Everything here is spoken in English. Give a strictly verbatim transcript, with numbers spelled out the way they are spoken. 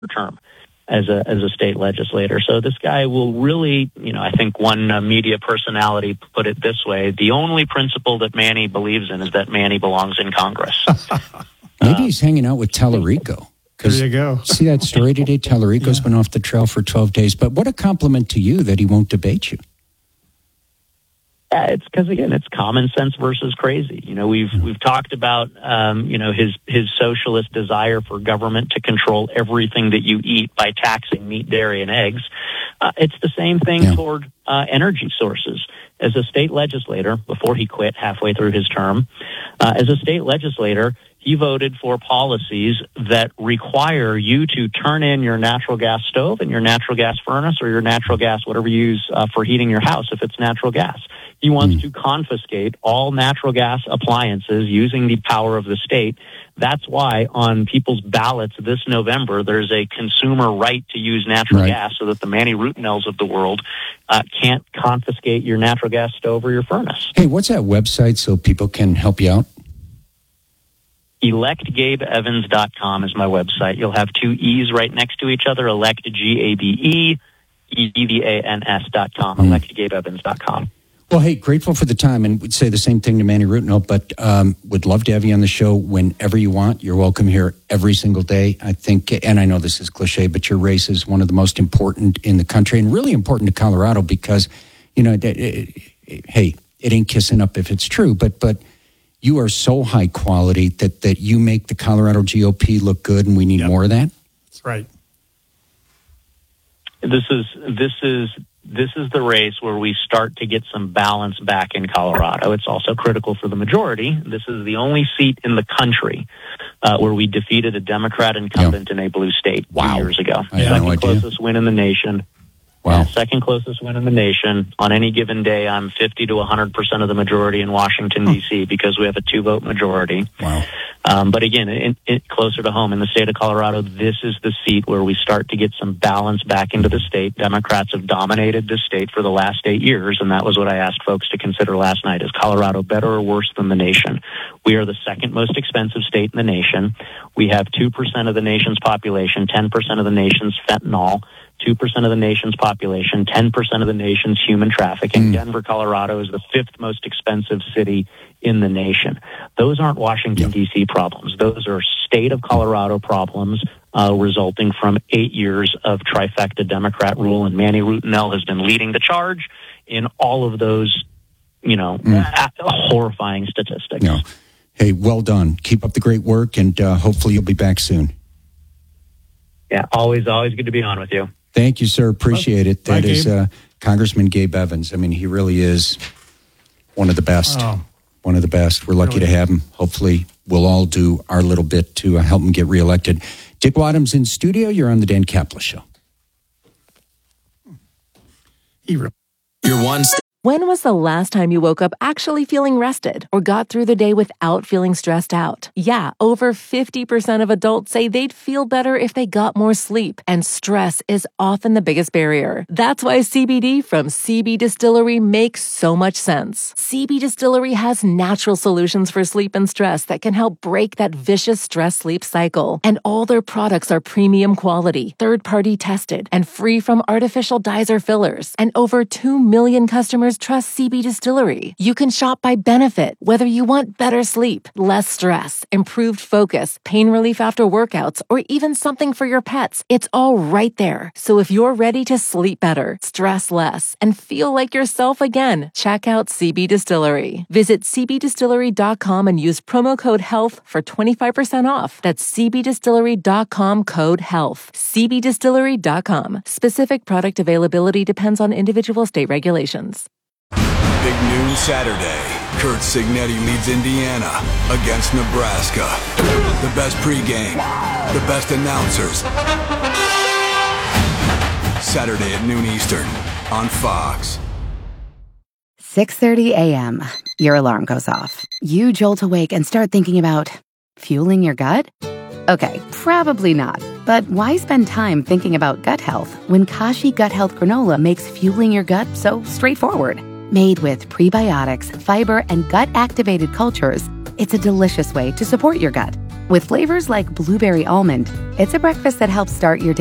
term as a as a state legislator. So this guy will really, you know, I think one uh, media personality put it this way: the only principle that Manny believes in is that Manny belongs in Congress. Maybe uh, he's hanging out with Tallarico. There you go. See that story today? Tallarico's yeah. been off the trail for twelve days. But what a compliment to you that he won't debate you. Uh, it's because, again, it's common sense versus crazy. You know, we've we've talked about, um, you know, his his socialist desire for government to control everything that you eat by taxing meat, dairy, and eggs. Uh, it's the same thing yeah. toward uh, energy sources. As a state legislator, before he quit halfway through his term, uh, as a state legislator, he voted for policies that require you to turn in your natural gas stove and your natural gas furnace or your natural gas, whatever you use uh, for heating your house, if it's natural gas. He wants mm. to confiscate all natural gas appliances using the power of the state. That's why on people's ballots this November, there's a consumer right to use natural right. gas so that the Manny Rutinells of the world uh, can't confiscate your natural gas stove or your furnace. Hey, what's that website so people can help you out? elect gabe evans dot com is my website. You'll have two E's right next to each other, elect, G A B E, E V A N S dot com, mm. elect gabe evans dot com. Well, hey, grateful for the time, and would say the same thing to Manny Rutinell, but um, would love to have you on the show whenever you want. You're welcome here every single day. I think, and I know this is cliche, but your race is one of the most important in the country and really important to Colorado because, you know, it, it, it, hey, it ain't kissing up if it's true, but but you are so high quality that, that you make the Colorado G O P look good, and we need yep. more of that. That's right. This is this is this is the race where we start to get some balance back in Colorado. It's also critical for the majority. This is the only seat in the country uh, where we defeated a Democrat incumbent yep. in a blue state wow. two years ago. I Second no closest win in the nation. Wow. Yeah, second closest win in the nation. On any given day, I'm fifty to one hundred percent of the majority in Washington, D C because we have a two-vote majority. Wow. Um, but again, it, it, closer to home in the state of Colorado, this is the seat where we start to get some balance back into the state. Democrats have dominated this state for the last eight years, and that was what I asked folks to consider last night. Is Colorado better or worse than the nation? We are the second most expensive state in the nation. We have two percent of the nation's population, ten percent of the nation's fentanyl, two percent of the nation's population, ten percent of the nation's human trafficking. Mm. Denver, Colorado is the fifth most expensive city in the nation. Those aren't Washington, yeah. D C problems. Those are state of Colorado problems uh, resulting from eight years of trifecta Democrat rule. And Manny Rutinell has been leading the charge in all of those, you know, mm. uh, horrifying statistics. No. Hey, well done. Keep up the great work, and uh, hopefully you'll be back soon. Yeah, always, always good to be on with you. Thank you, sir. Appreciate it. That Bye, is uh, Congressman Gabe Evans. I mean, he really is one of the best. Oh. One of the best. We're lucky really? to have him. Hopefully, we'll all do our little bit to uh, help him get reelected. Dick Wadham's in studio. You're on the Dan Kaplan Show. He re- You're one step. When was the last time you woke up actually feeling rested or got through the day without feeling stressed out? Yeah, over fifty percent of adults say they'd feel better if they got more sleep, and stress is often the biggest barrier. That's why C B D from C B Distillery makes so much sense. C B Distillery has natural solutions for sleep and stress that can help break that vicious stress-sleep cycle. And all their products are premium quality, third-party tested, and free from artificial dyes or fillers. And over two million customers trust C B Distillery. You can shop by benefit, whether you want better sleep, less stress, improved focus, pain relief after workouts, or even something for your pets. It's all right there. So if you're ready to sleep better, stress less, and feel like yourself again, check out C B Distillery. Visit c b distillery dot com and use promo code HEALTH for twenty-five percent off. That's c b distillery dot com code HEALTH. c b distillery dot com. Specific product availability depends on individual state regulations. Big noon Saturday. Kurt Signetti leads Indiana against Nebraska. The best pregame, the best announcers. Saturday at noon Eastern on Fox. six thirty a.m. Your alarm goes off. You jolt awake and start thinking about fueling your gut? Okay, probably not. But why spend time thinking about gut health when Kashi Gut Health Granola makes fueling your gut so straightforward? Made with prebiotics, fiber, and gut-activated cultures, it's a delicious way to support your gut. With flavors like blueberry almond, it's a breakfast that helps start your day